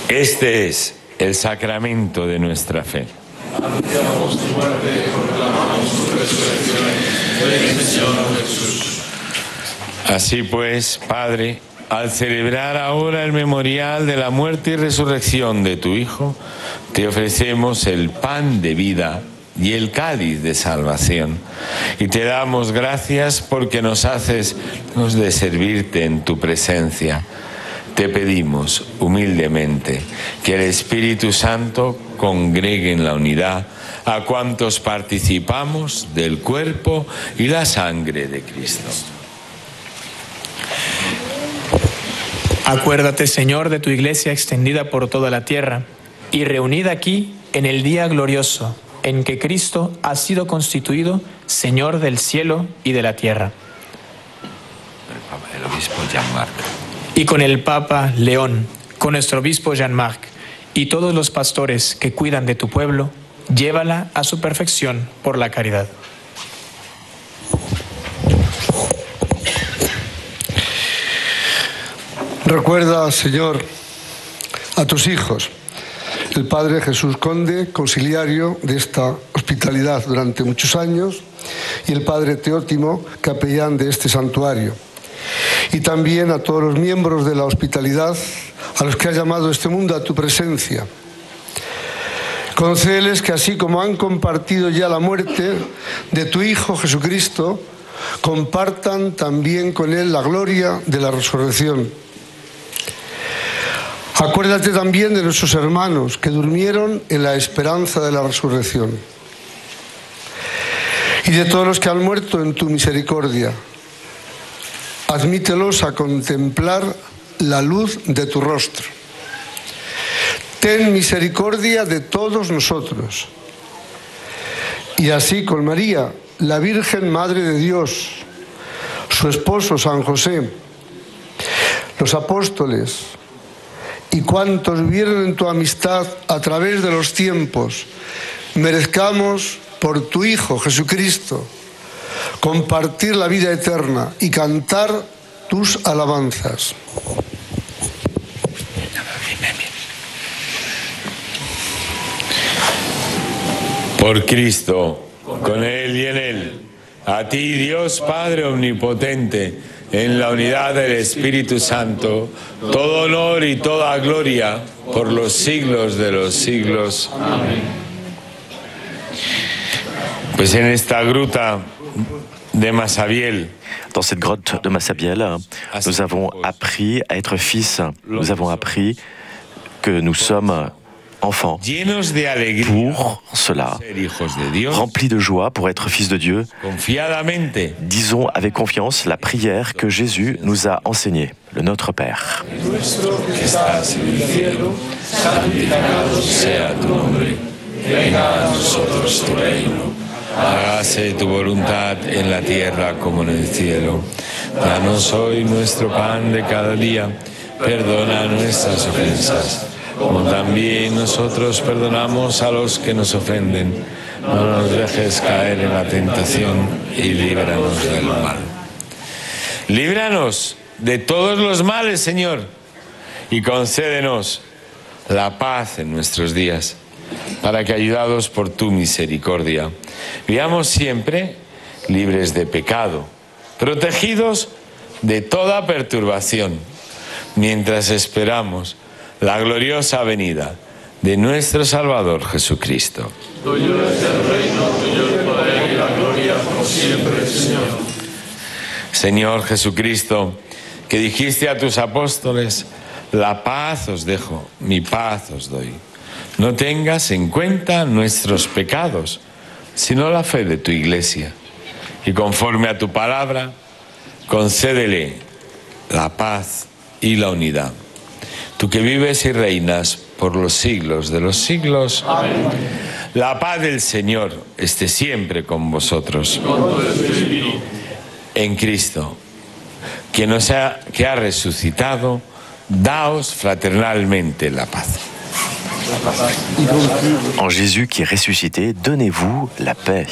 Este es el sacramento de nuestra fe. Anunciamos tu muerte y proclamamos tu resurrección. Ven, Señor Jesús. Así pues, Padre, al celebrar ahora el memorial de la muerte y resurrección de tu Hijo, te ofrecemos el pan de vida y el cáliz de salvación. Y te damos gracias porque nos haces de servirte en tu presencia. Te pedimos humildemente que el Espíritu Santo congregue en la unidad a cuantos participamos del cuerpo y la sangre de Cristo. Acuérdate, Señor, de tu Iglesia extendida por toda la tierra y reunida aquí en el día glorioso en que Cristo ha sido constituido Señor del cielo y de la tierra. El obispo Jean-Marc. Y con el Papa León, con nuestro obispo Jean-Marc y todos los pastores que cuidan de tu pueblo, llévala a su perfección por la caridad. Recuerda, Señor, a tus hijos, el Padre Jesús Conde, conciliario de esta hospitalidad durante muchos años, y el Padre Teótimo, capellán de este santuario. Y también a todos los miembros de la hospitalidad, a los que has llamado este mundo a tu presencia. Concédeles que así como han compartido ya la muerte de tu Hijo Jesucristo, compartan también con Él la gloria de la resurrección. Acuérdate también de nuestros hermanos que durmieron en la esperanza de la resurrección y de todos los que han muerto en tu misericordia. Admítelos a contemplar la luz de tu rostro. Ten misericordia de todos nosotros. Y así con María, la Virgen Madre de Dios, su esposo San José, los apóstoles, y cuantos vivieron en tu amistad a través de los tiempos, merezcamos por tu Hijo Jesucristo compartir la vida eterna y cantar tus alabanzas. Por Cristo, con Él y en Él, a ti, Dios Padre Omnipotente, en la unidad del Espíritu Santo, todo honor y toda gloria por los siglos de los siglos. Amén. Pues en esta gruta de Massabielle, dans cette grotte de Massabielle, nous avons appris à être fils, nous avons appris que nous sommes enfants. Pour cela, remplis de joie pour être fils de Dieu, disons avec confiance la prière que Jésus nous a enseignée, le Notre Père. Hágase tu voluntad en la tierra como en el cielo. Danos hoy nuestro pan de cada día. Perdona nuestras ofensas, como también nosotros perdonamos a los que nos ofenden. No nos dejes caer en la tentación y líbranos del mal. Líbranos de todos los males, Señor, y concédenos la paz en nuestros días, para que, ayudados por tu misericordia, vivamos siempre libres de pecado, protegidos de toda perturbación, mientras esperamos la gloriosa venida de nuestro Salvador Jesucristo. Tuyo es el reino, tuyo el poder y la gloria por siempre, Señor. Señor Jesucristo, que dijiste a tus apóstoles, la paz os dejo, mi paz os doy. No tengas en cuenta nuestros pecados, sino la fe de tu Iglesia. Y conforme a tu palabra, concédele la paz y la unidad. Tú que vives y reinas por los siglos de los siglos. Amén. La paz del Señor esté siempre con vosotros. En Cristo, que ha resucitado, daos fraternalmente la paz. En Jésus qui est ressuscité, donnez-vous la paix.